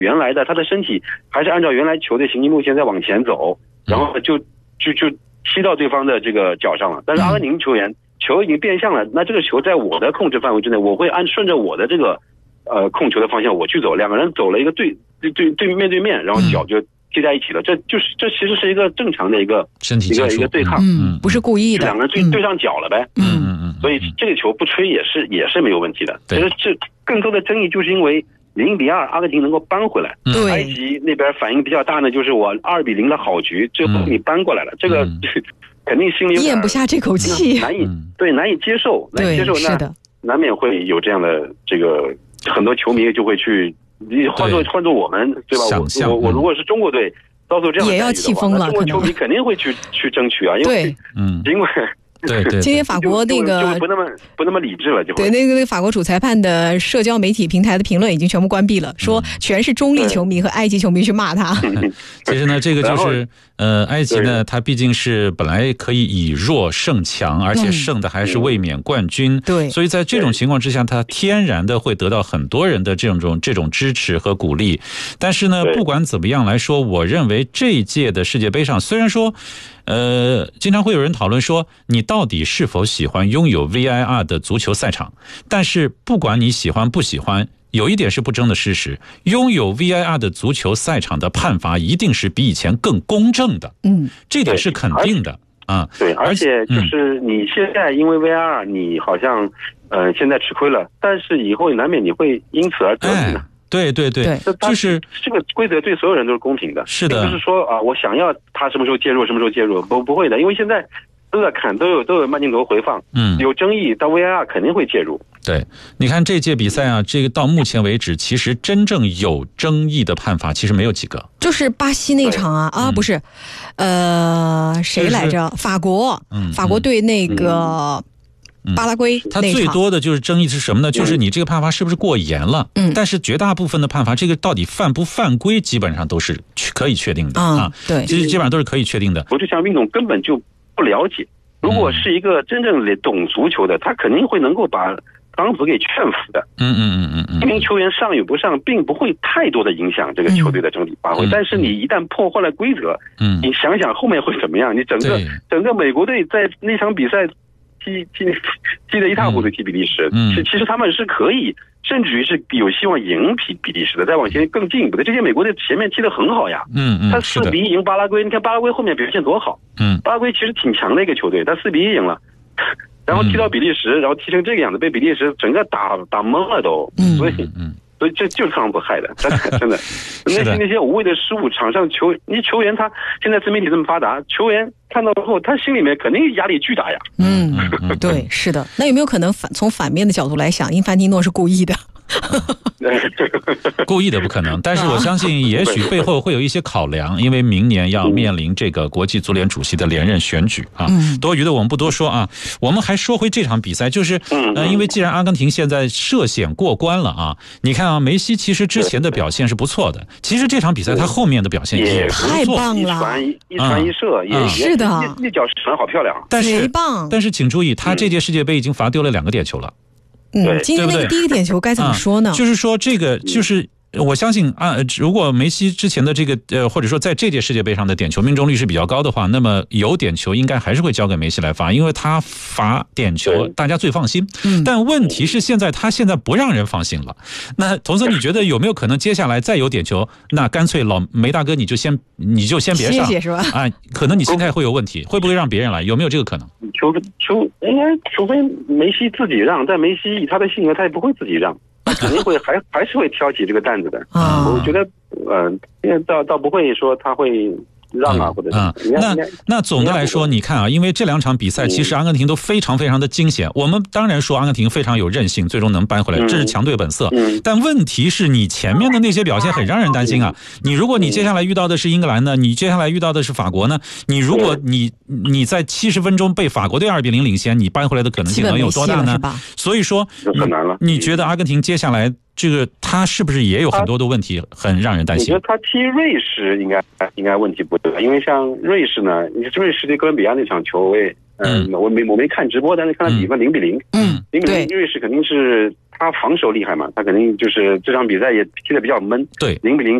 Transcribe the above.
原来的他的身体还是按照原来球队行进路线在往前走，然后就踢到对方的这个脚上了。但是阿根廷球员球已经变向了，那这个球在我的控制范围之内，我会顺着我的这个控球的方向我去走，两个人走了一个对面，然后脚就贴在一起了。这其实是一个正常的一个身体接触， 一个对抗， 不是故意的， 两个人对上脚了呗。所以这个球不吹也是没有问题的。其实这更多的争议就是因为0-2阿根廷能够扳回来，埃及那边反应比较大呢，就是我2-0的好局，最后你扳过来了，这个肯定心里有点咽不下这口气， 难以接受， 是的， 难免会有这样的这个很多球迷就会去，换做我们对吧？我如果是中国队遭受这样的也要气疯了， 中国球迷肯定会去争取啊，因为对， 今天法国那个就不那么理智了，就对那个法国主裁判的社交媒体平台的评论已经全部关闭了，说全是中立球迷和埃及球迷去骂他。 其实呢，这个就是埃及呢，他毕竟是本来可以以弱胜强，而且胜的还是卫冕冠军， 对， 所以在这种情况之下，他天然的会得到很多人的这种支持和鼓励。但是呢，不管怎么样来说，我认为这一届的世界杯上，虽然说经常会有人讨论说你到底是否喜欢拥有 VAR 的足球赛场，但是不管你喜欢不喜欢，有一点是不争的事实，拥有 VAR 的足球赛场的判罚一定是比以前更公正的，这点是肯定的啊。 对，而且就是你现在因为 VAR 你好像现在吃亏了，但是以后难免你会因此而得利呢。 对，就是这个规则对所有人都是公平的， 是的， 并不是说我想要他什么时候介入什么时候介入，不会的，因为现在都在看，都有慢镜头回放，有争议，但 VAR 肯定会介入。 对，你看这届比赛啊，这个到目前为止，其实真正有争议的判罚其实没有几个， 就是巴西那场不是，谁来着？法国对那个。巴拉圭它最多的就是争议是什么呢？就是你这个判罚是不是过严了？但是绝大部分的判罚，这个到底犯不犯规，基本上都是可以确定的对， 其实基本上都是可以确定的。 我这项运动根本就不了解，如果是一个真正懂足球的，他肯定会能够把康普给劝服的。一名球员上与不上，并不会太多的影响这个球队的整体发挥。但是你一旦破坏了规则，你想想后面会怎么样？你整个美国队在那场比赛。踢得一塌糊涂，踢比利时，其实他们是可以，甚至于是有希望赢比利时的，再往前更进一步的。这些美国队前面踢得很好呀，他4-1赢巴拉圭，你看巴拉圭后面表现多好，巴拉圭其实挺强的一个球队，他4-1赢了，然后踢到比利时，然后踢成这个样子，被比利时整个打懵了都，所以这就是康普害的，真的那些无谓的失误，场上球员他现在自媒体这么发达，球员看到之后，他心里面肯定压力巨大呀。 对，是的。那有没有可能从反面的角度来想，因凡蒂诺是故意的？ 故意的不可能，但是我相信也许背后会有一些考量，因为明年要面临这个国际足联主席的连任选举啊。多余的我们不多说啊，我们还说回这场比赛，就是因为既然阿根廷现在涉险过关了啊，你看啊，梅西其实之前的表现是不错的，其实这场比赛他后面的表现也不错， 太棒了， 一传一射， 是的， 那脚传好漂亮。 但是请注意，他这届世界杯已经罚丢了2个点球了。 今天那个第一个点球该怎么说呢？ 就是说这个就是我相信如果梅西之前的这个或者说在这届世界杯上的点球命中率是比较高的话，那么有点球应该还是会交给梅西来罚，因为他罚点球大家最放心。但问题是他现在不让人放心了。那童森，你觉得有没有可能接下来再有点球，那干脆老梅大哥你就先别上， 谢谢是吧？ 可能你心态会有问题，会不会让别人来？有没有这个可能？ 应该除非梅西自己让，但梅西以他的性格，他也不会自己让。他肯定会还是会挑起这个担子的我觉得倒不会说他会让或者那总的来说，你看啊，因为这2场比赛其实阿根廷都非常非常的惊险。我们当然说阿根廷非常有韧性，最终能扳回来，这是强队本色。但问题是你前面的那些表现很让人担心啊。如果你接下来遇到的是英格兰呢，你接下来遇到的是法国呢，如果你在70分钟被法国队2-0领先，你扳回来的可能性能有多大呢？所以说你觉得阿根廷接下来这个他是不是也有很多的问题，很让人担心？ 我觉得他踢瑞士应该问题不大，因为像瑞士呢，瑞士对哥伦比亚那场球我没看直播，但是看到比分0-0，0-0，瑞士肯定是他防守厉害嘛，他肯定就是这场比赛也踢得比较闷， 对 0-0